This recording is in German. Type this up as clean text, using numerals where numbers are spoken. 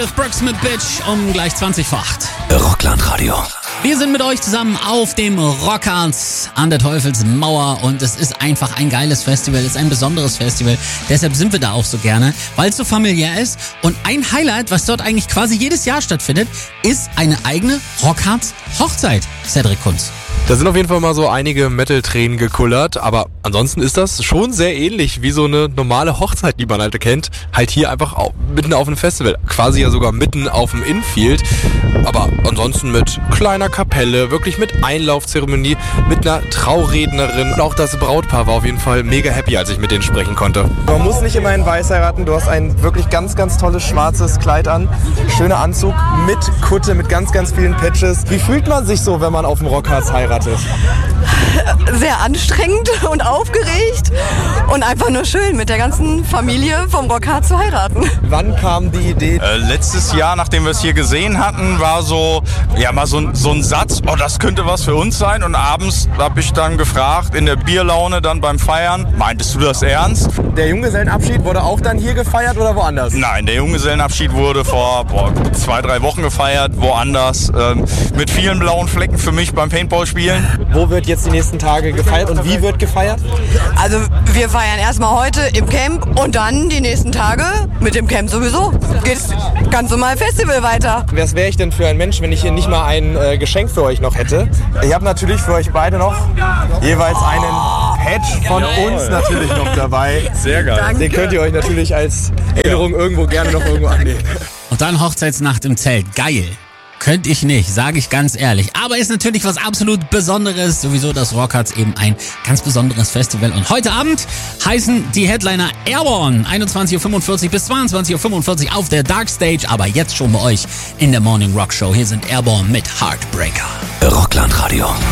Meredith Brooks mit Bitch um gleich 20 vor 8. Rockland-Radio. Wir sind mit euch zusammen auf dem Rockharz an der Teufelsmauer und es ist einfach ein geiles Festival, es ist ein besonderes Festival. Deshalb sind wir da auch so gerne, weil es so familiär ist. Und ein Highlight, was dort eigentlich quasi jedes Jahr stattfindet, ist eine eigene Rockharz-Hochzeit. Cedric Kunz. Da sind auf jeden Fall mal so einige Metal-Tränen gekullert, aber ansonsten ist das schon sehr ähnlich wie so eine normale Hochzeit, die man halt kennt. Halt hier einfach mitten auf einem Festival, quasi ja sogar mitten auf dem Infield, aber ansonsten mit kleiner Kapelle, wirklich mit Einlaufzeremonie, mit einer Traurednerin und auch das Brautpaar war auf jeden Fall mega happy, als ich mit denen sprechen konnte. Man muss nicht immer in weiß heiraten, du hast ein wirklich ganz, ganz tolles schwarzes Kleid an, schöner Anzug mit Kutte, mit ganz, ganz vielen Patches. Wie fühlt man sich so, wenn man auf dem Rockharz heiratet? Sehr anstrengend und aufgeregt und einfach nur schön, mit der ganzen Familie vom Rockharz zu heiraten. Wann kam die Idee? Letztes Jahr, nachdem wir es hier gesehen hatten, war so ein Satz, oh, das könnte was für uns sein. Und abends habe ich dann gefragt, in der Bierlaune dann beim Feiern, meintest du das ernst? Der Junggesellenabschied wurde auch dann hier gefeiert oder woanders? Nein, der Junggesellenabschied wurde vor 2-3 Wochen gefeiert, woanders. Mit vielen blauen Flecken für mich beim Paintball-Spielen. Wo wird jetzt die nächsten Tage gefeiert und wie wird gefeiert? Also wir feiern erstmal heute im Camp und dann die nächsten Tage mit dem Camp sowieso. Geht's ganz normal Festival weiter. Was wäre ich denn für ein Mensch, wenn ich hier nicht mal ein Geschenk für euch noch hätte? Ich habe natürlich für euch beide noch jeweils einen Patch von uns natürlich noch dabei. Sehr geil. Danke. Den könnt ihr euch natürlich als Erinnerung irgendwo gerne noch irgendwo annehmen. Und dann Hochzeitsnacht im Zelt. Geil. Könnte ich nicht, sage ich ganz ehrlich. Aber ist natürlich was absolut Besonderes. Sowieso das Rockharz eben ein ganz besonderes Festival. Und heute Abend heißen die Headliner Airborne. 21.45 bis 22.45 auf der Dark Stage. Aber jetzt schon bei euch in der Morning Rock Show. Hier sind Airborne mit Heartbreaker. Rockland-Radio.